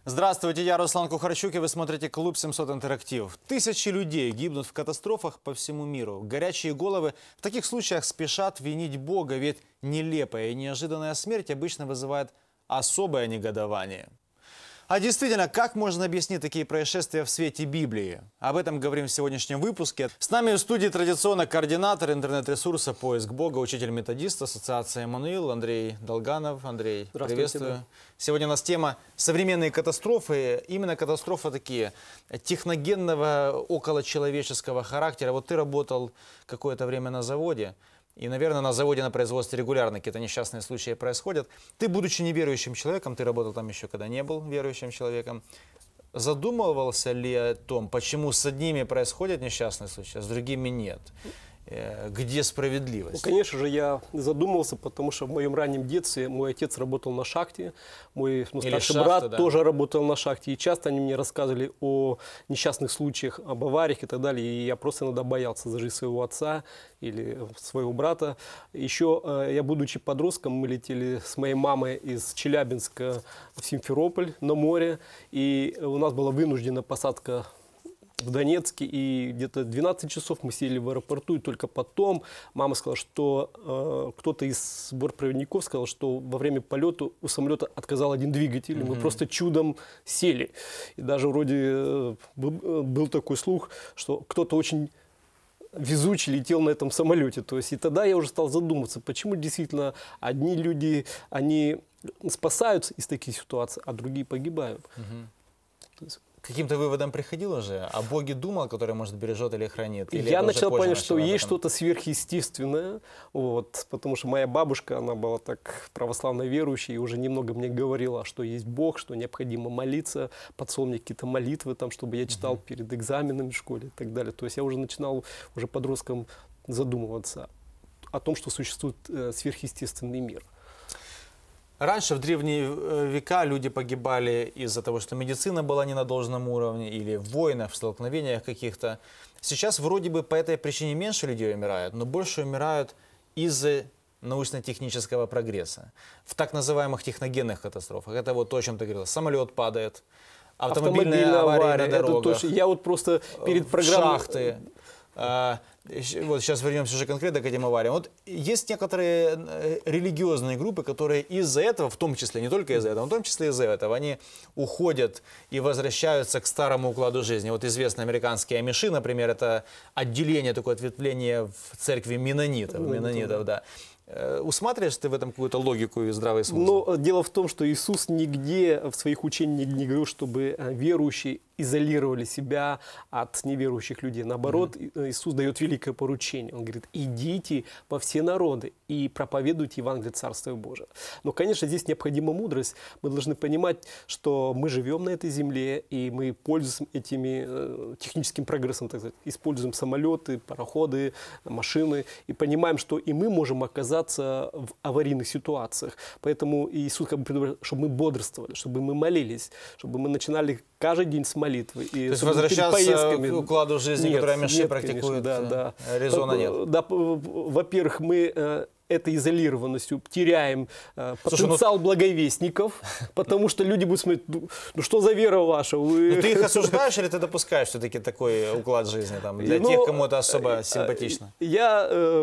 Здравствуйте, я Руслан Кухарчук, и вы смотрите «Клуб 700 Интерактив». Тысячи людей гибнут в катастрофах по всему миру. Горячие головы в таких случаях спешат винить Бога, ведь нелепая и неожиданная смерть обычно вызывает особое негодование. А действительно, как можно объяснить такие происшествия в свете Библии? Об этом говорим в сегодняшнем выпуске. С нами в студии традиционно координатор интернет-ресурса «Поиск Бога», учитель-методист, ассоциация «Эммануил» Андрей Долганов. Андрей, приветствую. Сегодня у нас тема «Современные катастрофы». Именно катастрофы такие, техногенного, околочеловеческого характера. Вот ты работал какое-то время на заводе. И, наверное, на заводе, на производстве регулярно какие-то несчастные случаи происходят. Ты, будучи неверующим человеком, ты работал там еще, когда не был верующим человеком, задумывался ли о том, почему с одними происходят несчастные случаи, а с другими нет? Где справедливость? Ну, конечно же, я задумался, потому что в моем раннем детстве мой отец работал на шахте, мой старший брат тоже работал на шахте. И часто они мне рассказывали о несчастных случаях, об авариях и так далее. И я просто иногда боялся за жизнь своего отца или своего брата. Еще я, будучи подростком, мы летели с моей мамой из Челябинска в Симферополь на море. И у нас была вынужденная посадка в Донецке, и где-то 12 часов мы сидели в аэропорту, и только потом мама сказала, что кто-то из бортпроводников сказал, что во время полета у самолета отказал один двигатель, и мы просто чудом сели. И даже вроде был такой слух, что кто-то очень везучий летел на этом самолете. То есть, и тогда я уже стал задумываться, почему действительно одни люди, они спасаются из таких ситуаций, а другие погибают. Каким-то выводом приходил уже? О Боге думал, который, может, бережет или хранит? Или я начал понять, что есть что-то сверхъестественное, вот, потому что моя бабушка, она была так православно верующей, и уже немного мне говорила, что есть Бог, что необходимо молиться, подсол мне какие-то молитвы, там, чтобы я читал перед экзаменами в школе и так далее. То есть я уже начинал уже подростком задумываться о том, что существует сверхъестественный мир. Раньше, в древние века, люди погибали из-за того, что медицина была не на должном уровне, или в войнах, в столкновениях каких-то. Сейчас вроде бы по этой причине меньше людей умирают, но больше умирают из-за научно-технического прогресса. В так называемых техногенных катастрофах. Это вот то, о чем ты говорил. Самолет падает, автомобильная авария на дорогах, я вот просто перед программой... шахты. Вот сейчас вернемся уже конкретно к этим авариям. Вот есть некоторые религиозные группы, которые из-за этого, в том числе, не только из-за этого, но в том числе из-за этого, они уходят и возвращаются к старому укладу жизни. Вот известные американские амиши, например, это отделение, такое ответвление в церкви менонитов, да. Усматриваешь ты в этом какую-то логику и здравый смысл? Но дело в том, что Иисус нигде в своих учениях не говорил, чтобы верующие изолировали себя от неверующих людей. Наоборот, Иисус дает великое поручение. Он говорит: идите во все народы и проповедуйте Евангелие Царства Божия. Но, конечно, здесь необходима мудрость. Мы должны понимать, что мы живем на этой земле, и мы пользуемся этими техническим прогрессом, так сказать. Используем самолеты, пароходы, машины, и понимаем, что и мы можем оказаться в аварийных ситуациях. Поэтому Иисус как бы предупреждает, чтобы мы бодрствовали, чтобы мы молились, чтобы мы начинали каждый день с молитвы. И то есть возвращаться к укладу жизни, который амиши практикуют, резона нет? Да, во-первых, мы этой изолированностью теряем потенциал благовестников, потому что люди будут смотреть, ну что за вера ваша? Ты их осуждаешь или ты допускаешь все-таки такой уклад жизни там, для тех, кому это особо симпатично? Я